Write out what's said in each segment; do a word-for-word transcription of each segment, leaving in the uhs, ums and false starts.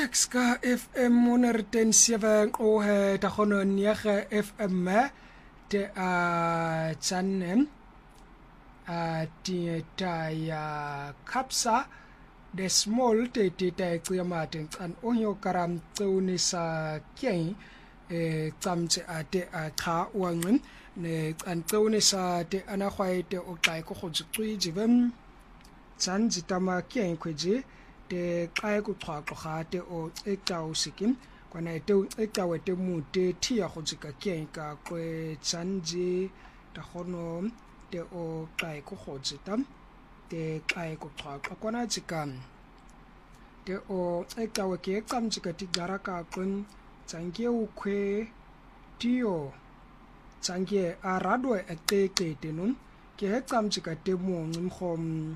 X ka F M honderd en sewe o he ta gono nege F M te a tsanem a ti ta ya kapsa de small te te ta qiamaten an onyo karam tsuni sa kyen e tsamtse a te a kha wangin ne an tsuni sa te ana khwai te o kai ko go tsui jibem tsanji tama kyen kweje te kai ku thwa ga te o etau sikim kwana te etau te mu te thia go tsika kyen ka kwe tsanji ta gono te o kai ku go tsita te kai ku thwa kwana tsikam te o etau ke kam tsika ti gara ka kun tsange u kwe tio tsange arado e te te te nun ke he kam tsika te mu ngim khom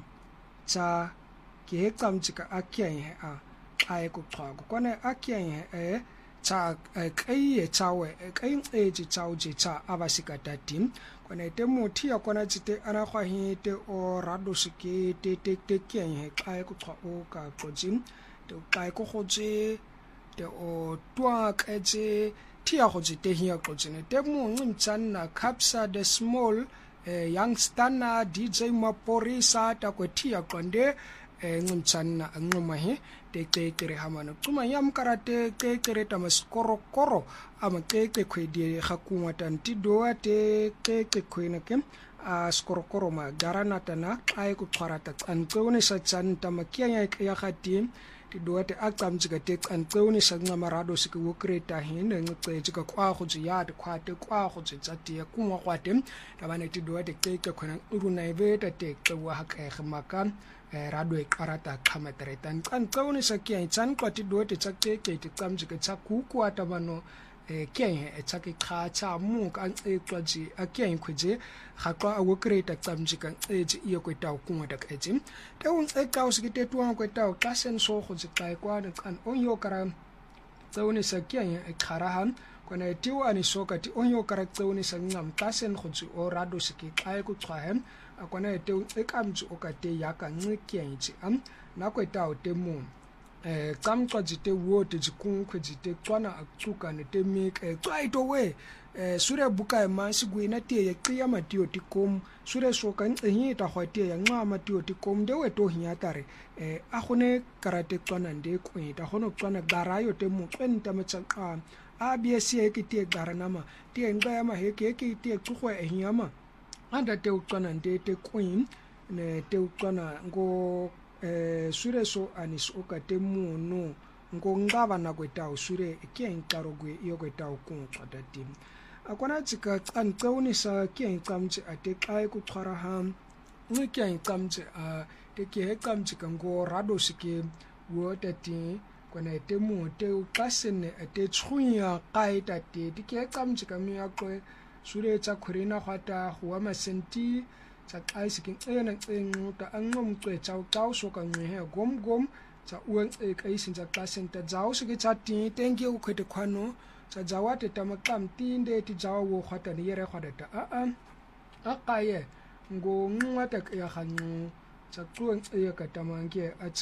tsa ke he kam tsika akyen he a ai ku thwa ko kone akyen he e tsa kai e tsawe kai e ji tsau ji tsa abasika tatim kone te mu thia kona tsite ana khwa hi te o rado sike te te te kyen he kai ku thwa o ka kojim te kai ko khoje te o twa ka je thia khoje te hi ko jine te mu ngim chan na kapsa the small eh, youngster na D J Maporisa ta ko thia konde ngum channa nguma he te te tere hamano tuma yam karate te tere tama skoro koro ama te te khwedi khakungwa tanti doa te te te khwena kem a skoro koro ma garana tana ai ku tharata antone sa chan tama kiya ya khati ti doa te akam jiga te antone sa ngama rado sike wo kreta hin ngce jiga kwa go ji ya de kwa te kwa go ji tsati ya kunwa kwa tem tabane ti doa te te khwena uruna iveta te kwa ha ka khmaka rado e karata kamateretan kan tsawni sakya tsan kwati dote tsakke ke tsamji ke tsaku kwata bano e kyen e tsake kha cha mu kan e twaji akyen khuje khaqwa awo kreta tsamji kan e ji iyo ko taw kunwa da kajim te un e kaus ki te tuan ko taw kasen so go ji kai kwa kan onyo kara tsawni sakya e kharahan kona tiwa ni sokati onyo kara tsawni sangam kasen khoji o rado siki kai ku twahem akwana te ekamji okate yaka ngikyenji am nakweta otemu eh kamqwa jite wote jikun kwejite tswana akutsuka ne temik eh twaito we eh sure buka emansi gwina tie ye qiya matio tikom sure soka nqenyi ta khwate ya nqa matio tikom de we to hinyatare eh agone karate tswana nde kweta hono tswana garayo temu twenta matsanqa a B S C ke tie garanama tie nqa ya maheke ke tie tsukhwa ehinyama anda te utswana nde te queen ne te utswana ngo eh sure so anis okate munu ngo ngaba na kweta usure ke nkaro gwe iyo kweta ukuntswata tim akwana tsika tsantsawni sa ke nkamtsi ate kai ku tshwara ha ngike nkamtsi a te ke he kamtsi ngo rado sike wo tati kwana te mu te ukasene ate tshunya kai tate te ke kamtsi kamya kwe sure tsa khurina khwata huwa masenti tsa qaisikin ena ncengu ta angomcwe tsa uqaw soka nghe gom gom tsa uang e qaisin tsa qasenta jaw sike tsa ti thank you khwete khwano tsa jawate tamakam tinde ti jaw wo khwata ni yere khwata a a aqaye ngo ngwata ya khanyu tsa tuang e ka tamange